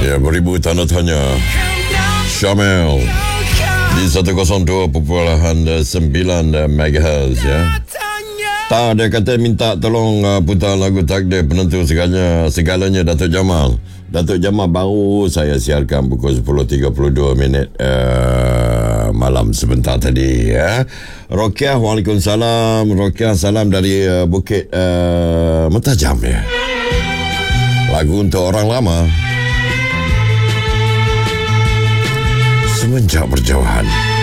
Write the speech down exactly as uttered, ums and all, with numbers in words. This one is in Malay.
Ya, beribu tanda tanya Syamel di seratus dua perpuluhan sembilan megahertz ya. Tak, dia kata minta tolong uh, putar lagu takdir penentu segalanya, segalanya Datuk Jamal. Datuk Jamal baru saya siarkan pukul sepuluh tiga puluh dua minit uh, malam sebentar tadi ya. Rokiah, Waalaikumsalam. Rokiah, salam dari uh, Bukit uh, Mentajam ya. Lagu untuk orang lama. Semenjak berjauhan